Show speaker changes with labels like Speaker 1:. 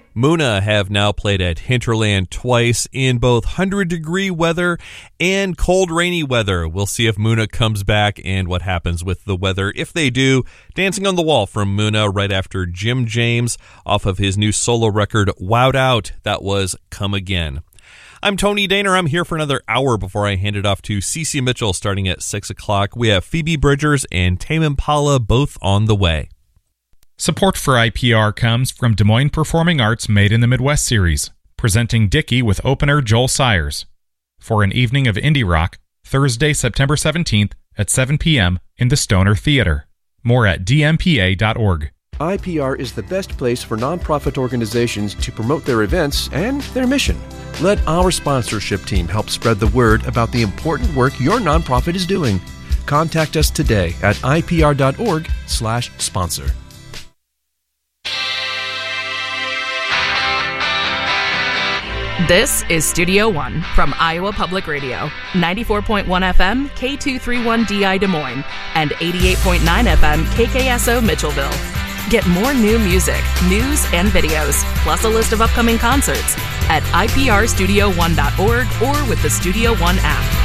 Speaker 1: Muna have now played at Hinterland twice in both 100-degree weather and cold, rainy weather. We'll see if Muna comes back and what happens with the weather. If they do, Dancing on the Wall from Muna right after Jim James off of his new solo record, Wowed Out. That was Come Again. I'm Tony Daner. I'm here for another hour before I hand it off to Cece Mitchell starting at 6 o'clock. We have Phoebe Bridgers and Tame Impala both on the way.
Speaker 2: Support for IPR comes from Des Moines Performing Arts Made in the Midwest series, presenting Dickie with opener Joel Sayers for an evening of indie rock, Thursday, September 17th at 7 p.m. in the Stoner Theater. More at dmpa.org.
Speaker 3: IPR is the best place for nonprofit organizations to promote their events and their mission. Let our sponsorship team help spread the word about the important work your nonprofit is doing. Contact us today at ipr.org/sponsor.
Speaker 4: This is Studio One from Iowa Public Radio, 94.1 FM, K231DI Des Moines, and 88.9 FM, KKSO Mitchellville. Get more new music, news, and videos, plus a list of upcoming concerts at iprstudio1.org or with the Studio One app.